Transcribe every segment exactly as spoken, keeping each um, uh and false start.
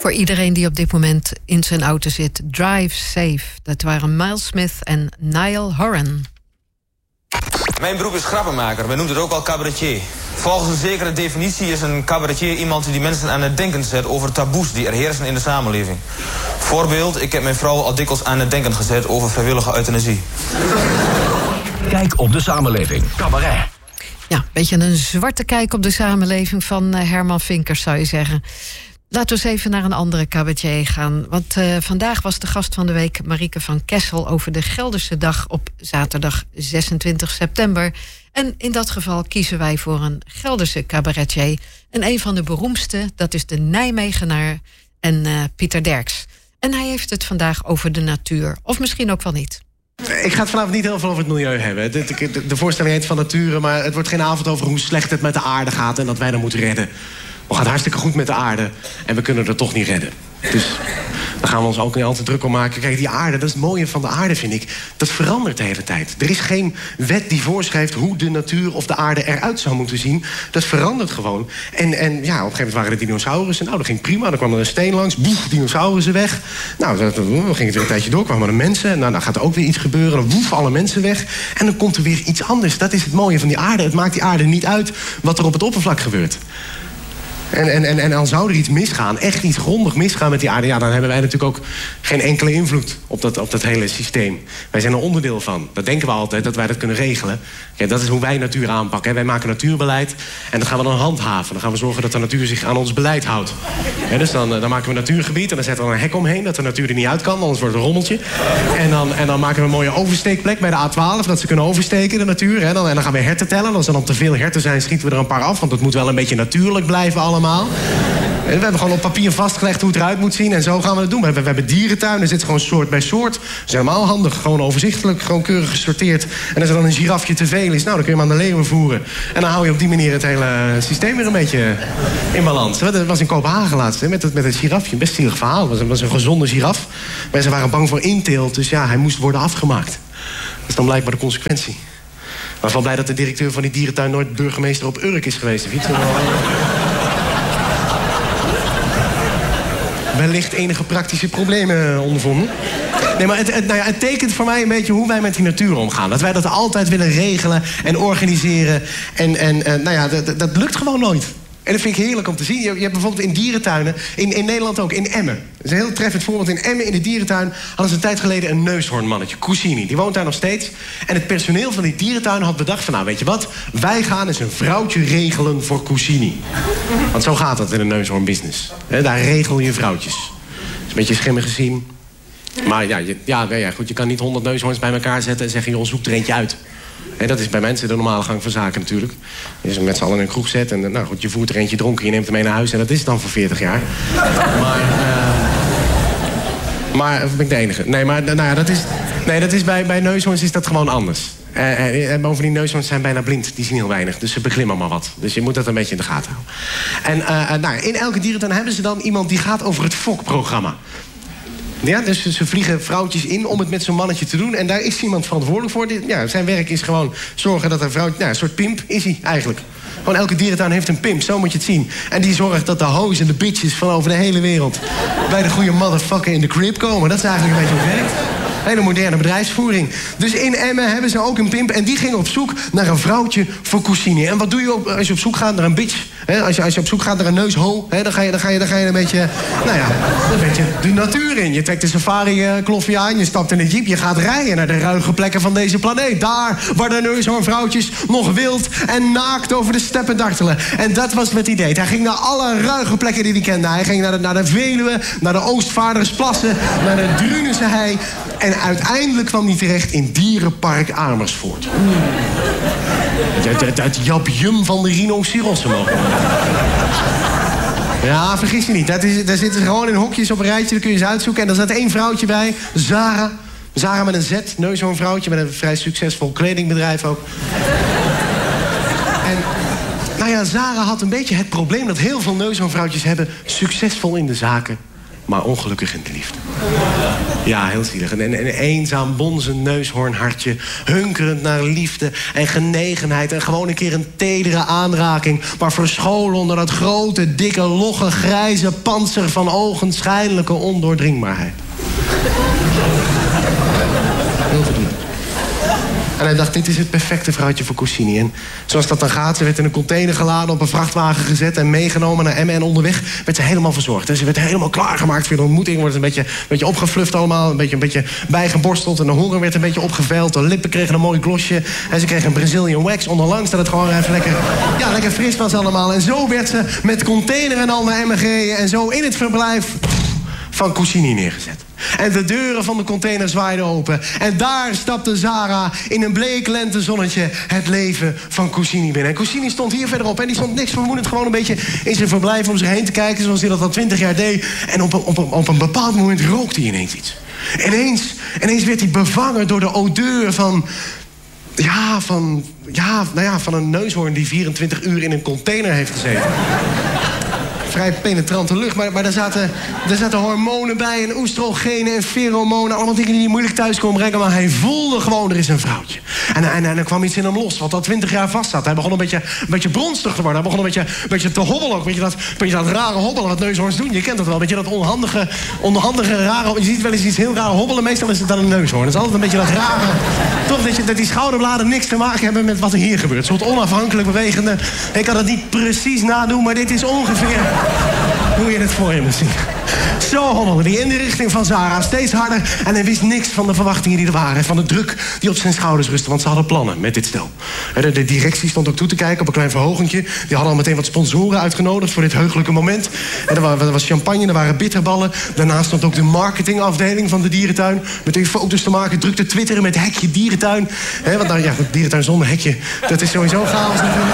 Voor iedereen die op dit moment in zijn auto zit, drive safe. Dat waren Miles Smith en Niall Horan. Mijn beroep is grappenmaker, men noemt het ook al cabaretier. Volgens een zekere definitie is een cabaretier iemand die mensen aan het denken zet over taboes die er heersen in de samenleving. Voorbeeld, ik heb mijn vrouw al dikwijls aan het denken gezet over vrijwillige euthanasie. Kijk op de samenleving, cabaret. Ja, een beetje een zwarte kijk op de samenleving van Herman Vinkers, zou je zeggen. Laten we eens even naar een andere cabaretier gaan. Want uh, vandaag was de gast van de week Marieke van Kessel over de Gelderse Dag op zaterdag zesentwintig september. En in dat geval kiezen wij voor een Gelderse cabaretier. En een van de beroemdste, dat is de Nijmegenaar en uh, Pieter Derks. En hij heeft het vandaag over de natuur. Of misschien ook wel niet. Ik ga het vanavond niet heel veel over het milieu hebben. De, de, de voorstelling heet Van Nature, maar het wordt geen avond over hoe slecht het met de aarde gaat en dat wij dat moeten redden. We gaan hartstikke goed met de aarde en we kunnen er toch niet redden. Dus daar gaan we ons ook niet altijd druk om maken. Kijk, die aarde, dat is het mooie van de aarde, vind ik. Dat verandert de hele tijd. Er is geen wet die voorschrijft hoe de natuur of de aarde eruit zou moeten zien. Dat verandert gewoon. En, en ja, op een gegeven moment waren er dinosaurussen. Nou, dat ging prima. Dan kwam er een steen langs. Boef, dinosaurussen weg. Nou, dat, dan ging het weer een tijdje door. Kwamen er mensen. Nou, dan gaat er ook weer iets gebeuren. Dan woef, alle mensen weg. En dan komt er weer iets anders. Dat is het mooie van die aarde. Het maakt die aarde niet uit wat er op het oppervlak gebeurt. En, en, en, en dan zou er iets misgaan, echt iets grondig misgaan met die aarde, ja, dan hebben wij natuurlijk ook geen enkele invloed op dat, op dat hele systeem. Wij zijn er onderdeel van. Dat denken we altijd, dat wij dat kunnen regelen. Ja, dat is hoe wij natuur aanpakken. Hè. Wij maken natuurbeleid en dat gaan we dan handhaven. Dan gaan we zorgen dat de natuur zich aan ons beleid houdt. Ja, dus dan, dan maken we een natuurgebied en dan zetten we een hek omheen, dat de natuur er niet uit kan, anders wordt het een rommeltje. En dan, en dan maken we een mooie oversteekplek bij de A twaalf, dat ze kunnen oversteken, de natuur. Hè. Dan, en dan gaan we herten tellen. Als er dan te veel herten zijn, schieten we er een paar af, want het moet wel een beetje natuurlijk blijven allemaal. Allemaal. En we hebben gewoon op papier vastgelegd hoe het eruit moet zien. En zo gaan we het doen. We hebben, we hebben dierentuinen, er zit gewoon soort bij soort. Dat is helemaal handig. Gewoon overzichtelijk, gewoon keurig gesorteerd. En als er dan een girafje te veel is, nou, dan kun je hem aan de leeuwen voeren. En dan hou je op die manier het hele systeem weer een beetje in balans. Dat was in Kopenhagen laatst, hè, met, het, met het girafje. Een best zielig verhaal. Het was, was een gezonde giraf. Mensen waren bang voor inteelt, dus ja, hij moest worden afgemaakt. Dat is dan blijkbaar de consequentie. Maar van blij dat de directeur van die dierentuin nooit burgemeester op Urk is geweest. Of iets. Wellicht enige praktische problemen ondervonden. Nee, maar het, het, nou ja, het tekent voor mij een beetje hoe wij met die natuur omgaan. Dat wij dat altijd willen regelen en organiseren. En, en, en nou ja, dat, dat lukt gewoon nooit. En dat vind ik heerlijk om te zien. Je, je hebt bijvoorbeeld in dierentuinen, in, in Nederland ook, in Emmen. Dat is een heel treffend voorbeeld. In Emmen, in de dierentuin, hadden ze een tijd geleden een neushoornmannetje, Cousini. Die woont daar nog steeds. En het personeel van die dierentuin had bedacht van, nou, weet je wat? Wij gaan eens een vrouwtje regelen voor Cousini. Want zo gaat dat in een neushoornbusiness. He, daar regel je vrouwtjes. Dat is een beetje schimmig gezien. Maar ja, je, ja, ja, goed, je kan niet honderd neushoorns bij elkaar zetten en zeggen, joh, zoek er eentje uit. He, dat is bij mensen de normale gang van zaken natuurlijk. Je ze met z'n allen in een kroeg zet en nou goed, je voert er eentje dronken, je neemt hem mee naar huis en dat is het dan voor veertig jaar. Maar, uh, maar of ben ik de enige? Nee, maar nou ja, dat is, nee, dat is bij, bij neushoorns is dat gewoon anders. Uh, en bovendien, neushoorns zijn bijna blind. Die zien heel weinig, dus ze beklimmen maar wat. Dus je moet dat een beetje in de gaten houden. En uh, nou, in elke dierentuin hebben ze dan iemand die gaat over het fokprogramma. Ja, dus ze vliegen vrouwtjes in om het met zo'n mannetje te doen. En daar is iemand verantwoordelijk voor. Ja, zijn werk is gewoon zorgen dat er vrouwtje... Nou, een soort pimp is hij eigenlijk. Gewoon elke dierentuin heeft een pimp, zo moet je het zien. En die zorgt dat de hoes en de bitches van over de hele wereld... bij de goede motherfucker in de crib komen. Dat is eigenlijk een beetje hoe het werkt. Hele moderne bedrijfsvoering. Dus in Emmen hebben ze ook een pimp. En die ging op zoek naar een vrouwtje voor Cousini. En wat doe je op, als je op zoek gaat naar een bitch? He, als, je, als je op zoek gaat naar een neusho, he, dan, ga je, dan, ga je, dan ga je een beetje... Nou ja, een beetje de natuur in. Je trekt de safari-kloffie aan, je stapt in een jeep... je gaat rijden naar de ruige plekken van deze planeet. Daar waar de neushoornvrouwtjes nog wild en naakt over de steppen dartelen. En dat was het idee. Hij ging naar alle ruige plekken die hij kende. Hij ging naar de, naar de Veluwe, naar de Oostvaardersplassen... naar de Drunense hei... En uiteindelijk kwam hij terecht in Dierenpark Amersfoort. Het, het, het japjum van de rhinocerossen mogen. Ja, vergis je niet. Dat is, daar zitten ze gewoon in hokjes op een rijtje. Dan kun je ze uitzoeken. En er zat één vrouwtje bij. Zara. Zara met een Z. Neushoornvrouwtje. Met een vrij succesvol kledingbedrijf ook. En nou ja, Zara had een beetje het probleem... dat heel veel neushoornvrouwtjes hebben succesvol in de zaken... maar ongelukkig in de liefde. Ja, heel zielig. En een eenzaam, bonzend neushoornhartje, hunkerend naar liefde en genegenheid. En gewoon een keer een tedere aanraking, maar verscholen onder dat grote, dikke, logge, grijze pantser van ogenschijnlijke ondoordringbaarheid. Heel verdoemd. En hij dacht, dit is het perfecte vrouwtje voor Corsini. En zoals dat dan gaat, ze werd in een container geladen, op een vrachtwagen gezet en meegenomen naar Emmen. En onderweg werd ze helemaal verzorgd. En ze werd helemaal klaargemaakt voor de ontmoeting. Wordt een beetje, een beetje opgefluft allemaal, een beetje, een beetje bijgeborsteld. En de honger werd een beetje opgeveld. De lippen kregen een mooi glosje. En ze kreeg een Brazilian wax onderlangs, dat het gewoon even lekker, ja, lekker fris was allemaal. En zo werd ze met container en al naar Emmen gereden. En zo in het verblijf van Corsini neergezet. En de deuren van de container zwaaiden open. En daar stapte Zara in een bleek lentezonnetje het leven van Corsini binnen. En Corsini stond hier verderop en die stond niks vermoedend gewoon een beetje in zijn verblijf om zich heen te kijken, zoals hij dat al twintig jaar deed. En op een, op een, op een bepaald moment rookte hij ineens iets. Ineens, ineens werd hij bevangen door de odeur van... Ja, van, ja, nou ja, van een neushoorn die vierentwintig uur in een container heeft gezeten. Vrij penetrante lucht, maar, maar daar, zaten, daar zaten hormonen bij en oestrogenen en feromonen. Allemaal dingen die hij moeilijk thuis kon brengen, maar hij voelde gewoon, er is een vrouwtje. En, en, en er kwam iets in hem los, wat al twintig jaar vast zat. Hij begon een beetje, een beetje bronstig te worden. Hij begon een beetje, een beetje te hobbelen ook. Weet je dat, weet je dat rare hobbelen wat neushoorns doen? Je kent dat wel, weet je dat onhandige, onhandige rare... Je ziet wel eens iets heel raar hobbelen, meestal is het dan een neushoorn. Het is altijd een beetje dat rare... Toch dat, je, dat die schouderbladen niks te maken hebben met wat er hier gebeurt. Een soort onafhankelijk bewegende... Ik kan het niet precies nadoen, maar dit is ongeveer... hoe je het voor je moet zien. Zo hobbelde hij in de richting van Zara, steeds harder. En hij wist niks van de verwachtingen die er waren. Van de druk die op zijn schouders rustte. Want ze hadden plannen met dit stel. De, de directie stond ook toe te kijken op een klein verhogentje. Die hadden al meteen wat sponsoren uitgenodigd voor dit heugelijke moment. En er, was, er was champagne, er waren bitterballen. Daarnaast stond ook de marketingafdeling van de dierentuin. Meteen foto's te maken, druk te twitteren met hekje dierentuin. He, want nou ja, dierentuin zonder hekje, dat is sowieso chaos natuurlijk.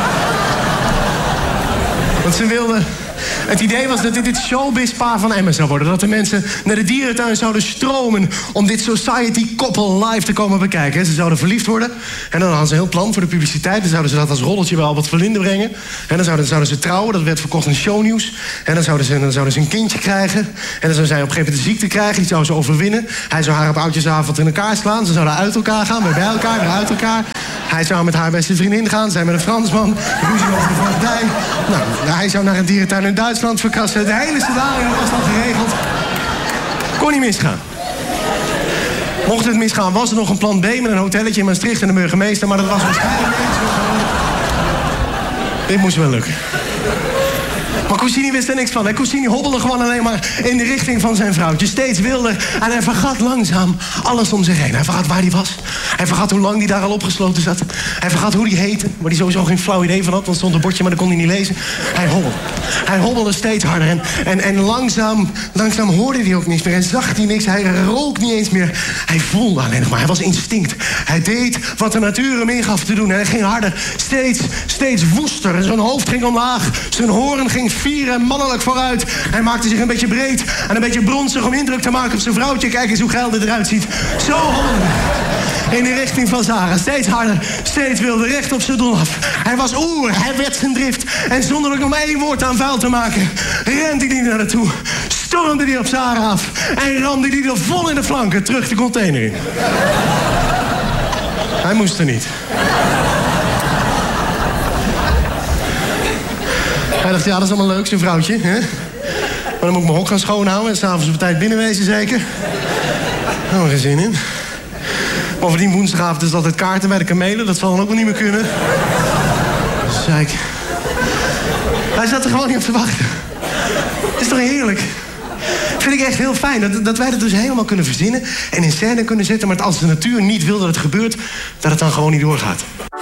Want ze wilden... Het idee was dat dit het showbiz-paar van Emmen zou worden. Dat de mensen naar de dierentuin zouden stromen om dit society-koppel live te komen bekijken. Ze zouden verliefd worden. En dan hadden ze een heel plan voor de publiciteit. Dan zouden ze dat als rolletje bij Albert Verlinde brengen. En dan zouden, zouden ze trouwen. Dat werd verkocht in shownieuws. En dan zouden, ze, dan zouden ze een kindje krijgen. En dan zou zij op een gegeven moment de ziekte krijgen. Die zou ze overwinnen. Hij zou haar op oudjesavond in elkaar slaan. Ze zouden uit elkaar gaan. Weer bij elkaar, weer uit elkaar. Hij zou met haar beste vriendin gaan. Zij met een Fransman. Ruzie over de voogdij. Nou, hij zou naar een dierentuin in Duitsland verkassen. De hele scenario was dan geregeld. Kon niet misgaan. Mocht het misgaan, was er nog een plan B met een hotelletje in Maastricht en de burgemeester. Maar dat was waarschijnlijk niet zo. Dit moest wel lukken. Maar Corsini wist er niks van. En Corsini hobbelde gewoon alleen maar in de richting van zijn vrouwtje. Steeds wilder. En hij vergat langzaam alles om zich heen. Hij vergat waar hij was. Hij vergat hoe lang hij daar al opgesloten zat. Hij vergat hoe hij heette. Waar hij sowieso geen flauw idee van had. Want er stond een bordje, maar dat kon hij niet lezen. Hij hobbelde. Hij hobbelde steeds harder. En, en, en langzaam, langzaam hoorde hij ook niks meer. En zag hij niks. Hij rook niet eens meer. Hij voelde alleen nog maar. Hij was instinct. Hij deed wat de natuur hem ingaf te doen. En hij ging harder. Steeds, steeds woester. En zijn hoofd ging omlaag. Zijn hoorn ging fier en mannelijk vooruit. Hij maakte zich een beetje breed en een beetje bronzig om indruk te maken op zijn vrouwtje. Kijk eens hoe geil dit eruit ziet. Zo hobbelde hij. In de richting van Zara. Steeds harder, steeds wilder, recht op zijn doel af. Hij was oer, hij werd zijn drift. En zonder ook nog maar één woord aan vuil te maken, rende hij naar naartoe. Stormde hij op Zara af. En ramde hij er vol in de flanken terug de container in. Hij moest er niet. Hij dacht, ja, dat is allemaal leuk, zijn vrouwtje. Hè? Maar dan moet ik mijn hok gaan schoonhouden. En s'avonds op tijd binnenwezen, zeker. Daar hebben we geen zin in. Bovendien, woensdagavond is altijd kaarten bij de kamelen. Dat zal dan ook wel niet meer kunnen. Zeik. Hij zat er gewoon niet op te wachten. Is toch heerlijk? Vind ik echt heel fijn. Dat, dat wij dat dus helemaal kunnen verzinnen. En in scène kunnen zetten. Maar als de natuur niet wil dat het gebeurt, dat het dan gewoon niet doorgaat.